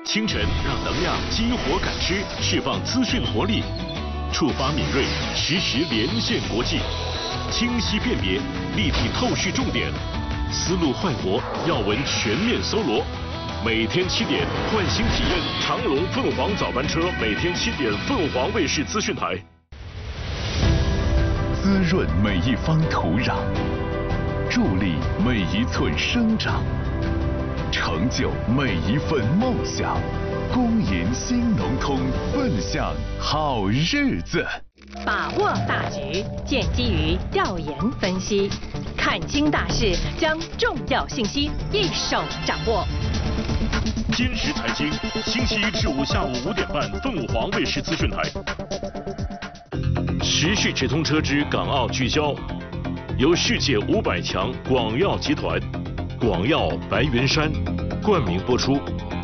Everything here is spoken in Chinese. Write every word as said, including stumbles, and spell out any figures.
清晨让能量激活感知，释放资讯活力，触发敏锐，实时连线国际，清晰辨别，立体透视重点，思路焕活，要闻全面搜罗。每天七点，换新体验长龙凤凰早班车，每天七点，凤凰卫视资讯台。 滋润每一方土壤，助力每一寸生长，成就每一份梦想。公银新农通，奔向好日子。 把握大局，建基于调研分析，看清大势，将重要信息一手掌握。 今时财经，星期一至五下午五点半，凤凰卫视资讯台。时事直通车之港澳聚焦，由世界五百强广药集团、广药白云山冠名播出。